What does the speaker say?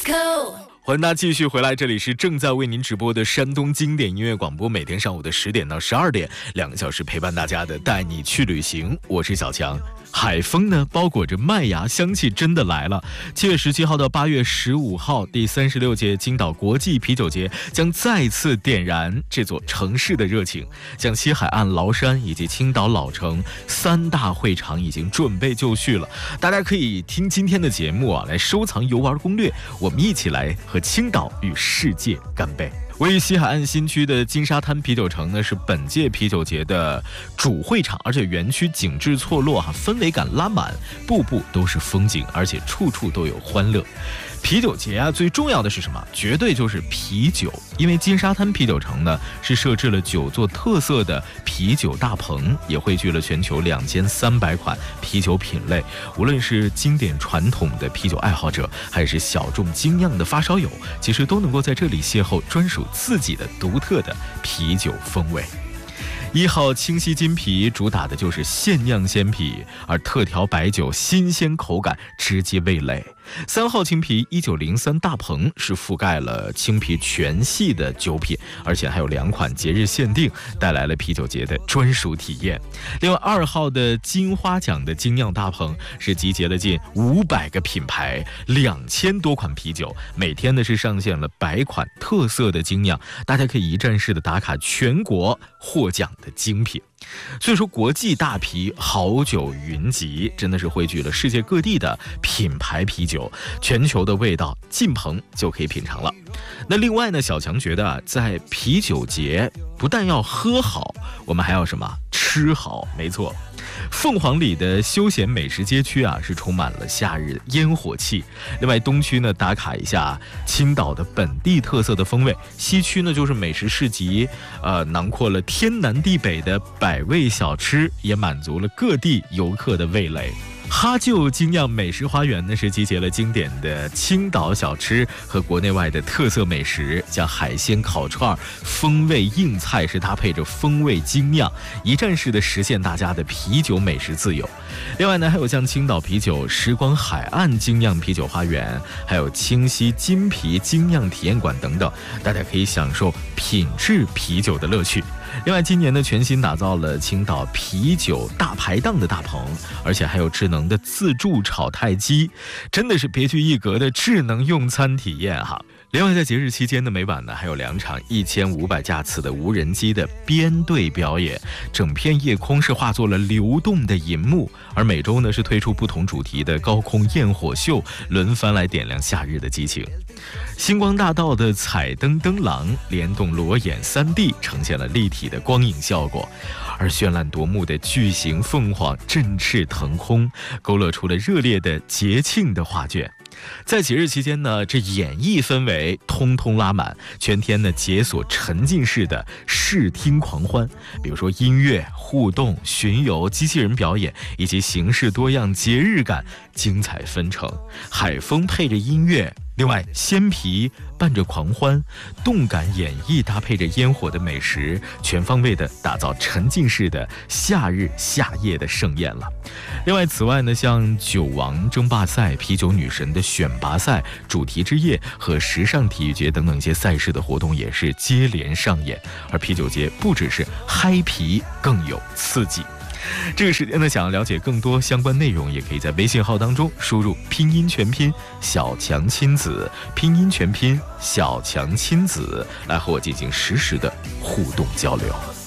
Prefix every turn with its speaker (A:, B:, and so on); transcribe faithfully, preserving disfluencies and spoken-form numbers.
A: go。欢迎大家继续回来，这里是正在为您直播的山东经典音乐广播，每天上午的十点到十二点，两个小时陪伴大家的带你去旅行，我是小强。海风呢包裹着麦芽香气真的来了。七月十七号到八月十五号，第三十六届青岛国际啤酒节将再次点燃这座城市的热情。像西海岸崂山以及青岛老城三大会场已经准备就绪了，大家可以听今天的节目啊，来收藏游玩攻略，我们一起来和青岛与世界干杯。位于西海岸新区的金沙滩啤酒城呢，是本届啤酒节的主会场，而且园区景致错落哈，氛围感拉满，步步都是风景，而且处处都有欢乐。啤酒节啊，最重要的是什么？绝对就是啤酒。因为金沙滩啤酒城呢，是设置了九座特色的啤酒大棚，也汇聚了全球两千三百款啤酒品类。无论是经典传统的啤酒爱好者，还是小众精酿的发烧友，其实都能够在这里邂逅专属自己的独特的啤酒风味。一号清溪金啤主打的就是现酿鲜啤，而特调白酒新鲜口感直击味蕾。三号青啤一九零三大棚是覆盖了青啤全系的酒品，而且还有两款节日限定，带来了啤酒节的专属体验。另外二号的金花奖的精酿大棚是集结了近五百个品牌，两千多款啤酒，每天呢是上线了百款特色的精酿，大家可以一站式的打卡全国获奖的精品。所以说国际大啤好酒云集，真的是汇聚了世界各地的品牌啤酒，全球的味道进棚就可以品尝了。那另外呢，小强觉得啊，在啤酒节不但要喝好，我们还要什么？吃好。没错，凤凰里的休闲美食街区啊，是充满了夏日烟火气。另外东区呢，打卡一下青岛的本地特色的风味，西区呢就是美食市集，呃，囊括了天南地北的百味小吃，也满足了各地游客的味蕾。哈旧精酿美食花园呢，是集结了经典的青岛小吃和国内外的特色美食，像海鲜烤串、风味硬菜是搭配着风味精酿，一站式的实现大家的啤酒美食自由。另外呢，还有像青岛啤酒时光海岸精酿啤酒花园，还有清溪金啤精酿体验馆等等，大家可以享受品质啤酒的乐趣。另外今年呢，全新打造了青岛啤酒大排档的大棚，而且还有智能的自助炒菜机，真的是别具一格的智能用餐体验哈。另外在节日期间的每晚呢，还有两场一千五百架次的无人机的编队表演，整片夜空是化作了流动的银幕，而每周呢是推出不同主题的高空焰火秀，轮番来点亮夏日的激情。星光大道的彩灯灯廊联动裸眼 三 D 呈现了立体的光影效果，而绚烂夺目的巨型凤凰振翅腾空，勾勒出了热烈的节庆的画卷。在节日期间呢，这演艺氛围通通拉满，全天呢解锁沉浸式的视听狂欢，比如说音乐互动、巡游、机器人表演，以及形式多样、节日感精彩纷呈。海风配着音乐，另外鲜啤伴着狂欢，动感演绎搭配着烟火的美食，全方位的打造沉浸式的夏日夏夜的盛宴了。另外此外呢，像酒王争霸赛、啤酒女神的选拔赛、主题之夜和时尚体育节等等一些赛事的活动也是接连上演。而啤酒节不只是嗨啤，更有刺激。这个时间呢，想要了解更多相关内容，也可以在微信号当中输入拼音全拼小强亲子，拼音全拼小强亲子，来和我进行实时的互动交流。